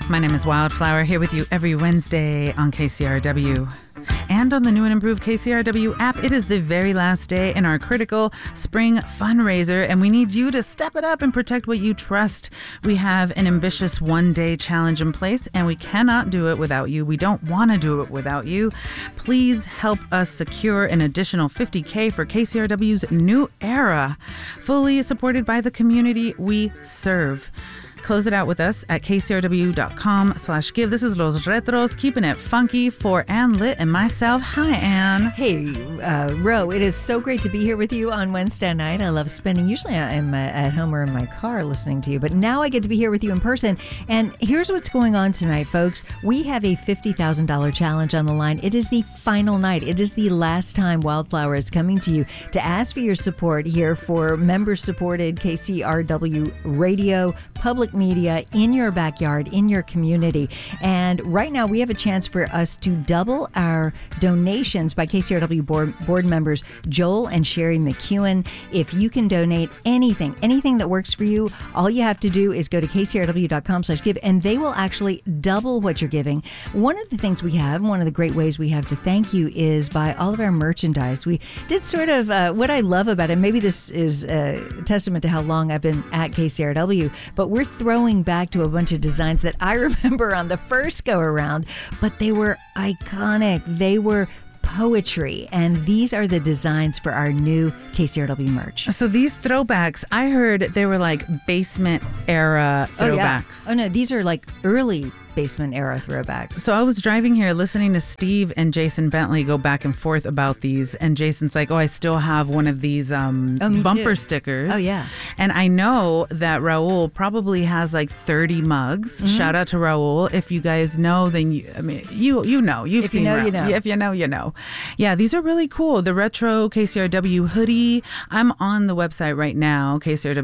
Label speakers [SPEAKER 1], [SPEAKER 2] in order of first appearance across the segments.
[SPEAKER 1] My name is Wildflower, here with you every Wednesday on KCRW. And on the new and improved KCRW app, it is the very last day in our critical spring fundraiser, and we need you to step it up and protect what you trust. We have an ambitious one-day challenge in place, and we cannot do it without you. We don't want to do it without you. Please help us secure an additional $50K for KCRW's new era, fully supported by the community we serve. Close it out with us at kcrw.com/give. This is Los Retros, keeping it funky for Ann Litt and myself. Hi, Ann.
[SPEAKER 2] Hey, Ro, it is so great to be here with you on Wednesday night. I love spending, usually I'm at home or in my car listening to you, but now I get to be here with you in person. And here's what's going on tonight, folks. We have a $50,000 challenge on the line. It is the final night. It is the last time Wildflower is coming to you to ask for your support here for member-supported KCRW radio, public media in your backyard, in your community. And right now we have a chance for us to double our donations by KCRW board members Joel and Sherry McEwen. If you can donate anything that works for you, all you have to do is go to kcrw.com/give, and they will actually double what you're giving. One of the things we have, one of the great ways we have to thank you is by all of our merchandise. We did sort of what I love about it. Maybe this is a testament to how long I've been at KCRW, but we're throwing back to a bunch of designs that I remember on the first go around, but they were iconic. They were poetry, and these are the designs for our new KCRW merch.
[SPEAKER 1] So these throwbacks, I heard they were like basement era throwbacks.
[SPEAKER 2] Oh no, these are like early basement era throwbacks.
[SPEAKER 1] So I was driving here listening to Steve and Jason Bentley go back and forth about these, and Jason's like, I still have one of these bumper stickers.
[SPEAKER 2] Oh yeah.
[SPEAKER 1] And I know that Raul probably has like 30 mugs. Mm-hmm. Shout out to Raul. If you guys know, then you know. You've seen Raul.
[SPEAKER 2] You know.
[SPEAKER 1] If you know, you know. Yeah, these are really cool. The retro KCRW hoodie. I'm on the website right now,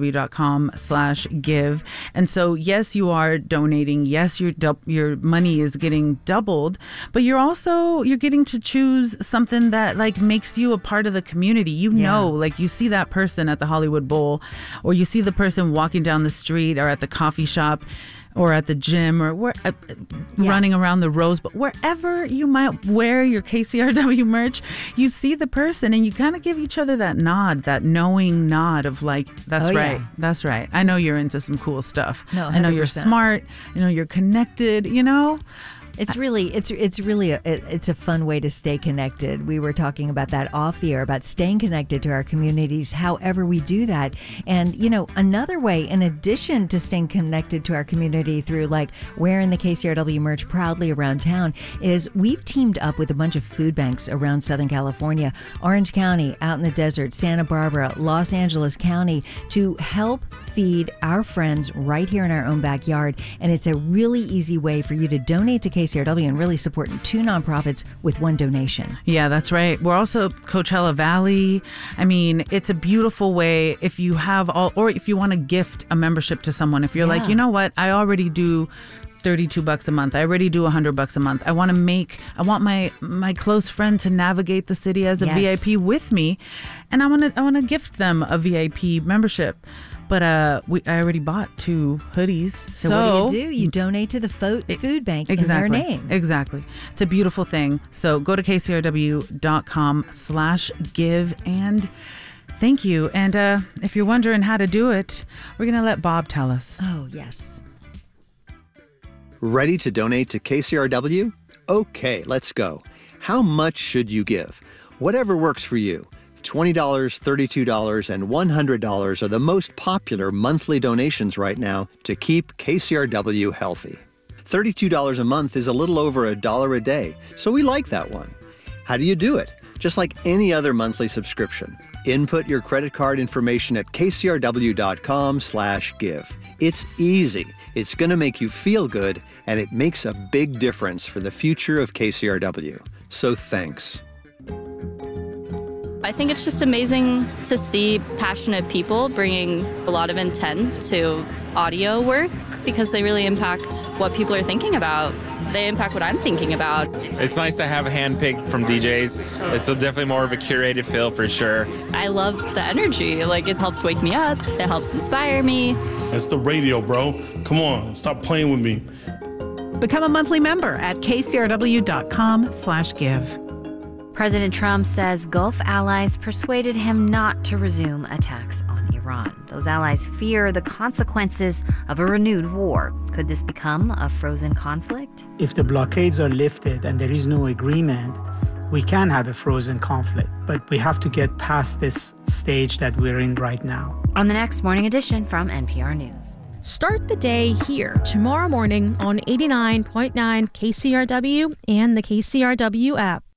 [SPEAKER 1] kcrw.com/give. And so yes, you are donating. Yes, your money is getting doubled, but you're getting to choose something that like makes you a part of the community. Like you see that person at the Hollywood Bowl, or you see the person walking down the street or at the coffee shop or at the gym or running around the Rose Bowl, wherever you might wear your KCRW merch, you see the person and you kind of give each other that nod, that knowing nod of like, that's right. Yeah. That's right. I know you're into some cool stuff.
[SPEAKER 2] No, 100%.
[SPEAKER 1] I know you're smart. I know you're connected, you know?
[SPEAKER 2] It's really a fun way to stay connected. We were talking about that off the air, about staying connected to our communities, however we do that. And, another way, in addition to staying connected to our community through like wearing the KCRW merch proudly around town, is we've teamed up with a bunch of food banks around Southern California, Orange County, out in the desert, Santa Barbara, Los Angeles County, to help feed our friends right here in our own backyard. And it's a really easy way for you to donate to KCRW and really support two nonprofits with one donation.
[SPEAKER 1] Yeah, that's right. We're also Coachella Valley. I mean, it's a beautiful way if you have or if you want to gift a membership to someone. If you're like, you know what, I already do $32 a month. I already do $100 a month. I want my close friend to navigate the city as a VIP with me, and I want to gift them a VIP membership. But I already bought 2 hoodies.
[SPEAKER 2] So what do? You donate to the food bank in their name.
[SPEAKER 1] Exactly. It's a beautiful thing. So go to kcrw.com/give and thank you. And if you're wondering how to do it, we're going to let Bob tell us.
[SPEAKER 2] Oh, yes.
[SPEAKER 3] Ready to donate to KCRW? Okay, let's go. How much should you give? Whatever works for you. $20, $32, and $100 are the most popular monthly donations right now to keep KCRW healthy. $32 a month is a little over $1 a day, so we like that one. How do you do it? Just like any other monthly subscription. Input your credit card information at kcrw.com/give. It's easy, it's going to make you feel good, and it makes a big difference for the future of KCRW. So thanks.
[SPEAKER 4] I think it's just amazing to see passionate people bringing a lot of intent to audio work because they really impact what people are thinking about. They impact what I'm thinking about.
[SPEAKER 5] It's nice to have a handpicked from DJs. It's definitely more of a curated feel for sure.
[SPEAKER 4] I love the energy. Like, it helps wake me up. It helps inspire me.
[SPEAKER 6] It's the radio, bro. Come on, stop playing with me. Become a monthly member at kcrw.com/give.
[SPEAKER 7] President Trump says Gulf allies persuaded him not to resume attacks on Iran. Those allies fear the consequences of a renewed war. Could this become a frozen conflict?
[SPEAKER 8] If the blockades are lifted and there is no agreement, we can have a frozen conflict. But we have to get past this stage that we're in right now.
[SPEAKER 7] On the next Morning Edition from NPR News.
[SPEAKER 9] Start the day here tomorrow morning on 89.9 KCRW and the KCRW app.